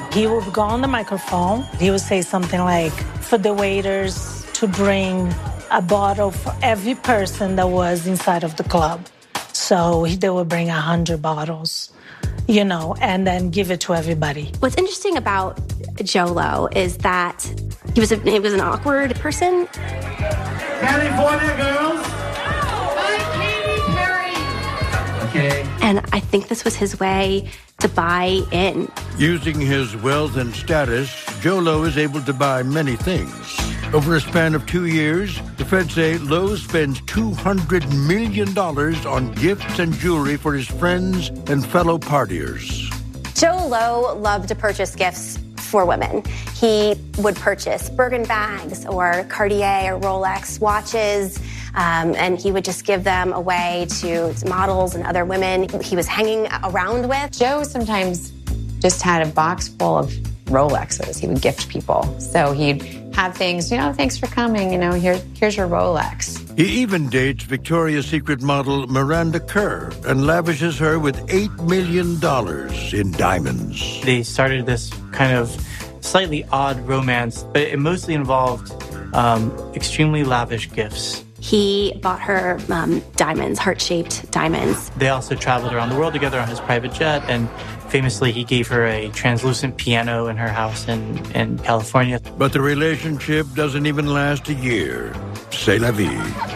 He would go on the microphone. He would say something like, for the waiters to bring a bottle for every person that was inside of the club. So they would bring 100 bottles, and then give it to everybody. What's interesting about Joe is that he was an awkward person. California girls. By Katy Perry. Okay. And I think this was his way to buy in. Using his wealth and status, Joe is able to buy many things. Over a span of 2 years, the feds say Lowe spends $200 million on gifts and jewelry for his friends and fellow partiers. Joe Lowe loved to purchase gifts for women. He would purchase Birkin bags or Cartier or Rolex watches, and he would just give them away to models and other women he was hanging around with. Joe sometimes just had a box full of Rolexes he would gift people. So he'd have things, thanks for coming, here's your Rolex. He even dates Victoria's Secret model Miranda Kerr and lavishes her with $8 million in diamonds. They started this kind of slightly odd romance, but it mostly involved extremely lavish gifts. He bought her diamonds, heart-shaped diamonds. They also traveled around the world together on his private jet, and famously he gave her a translucent piano in her house in California. But the relationship doesn't even last a year. C'est la vie.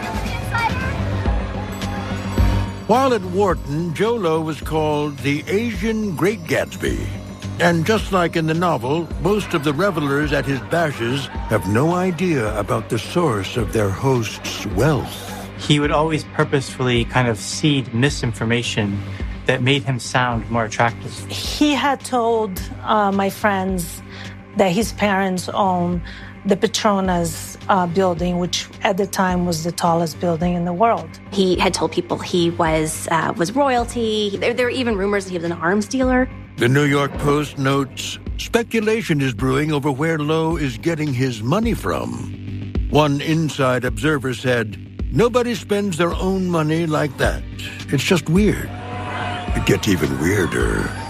While at Wharton, Joe Lowe was called the Asian Great Gatsby. And just like in the novel, most of the revelers at his bashes have no idea about the source of their host's wealth. He would always purposefully kind of seed misinformation that made him sound more attractive. He had told my friends that his parents owned the Petronas building, which at the time was the tallest building in the world. He had told people he was royalty. There were even rumors that he was an arms dealer. The New York Post notes, speculation is brewing over where Lowe is getting his money from. One inside observer said, nobody spends their own money like that. It's just weird. It gets even weirder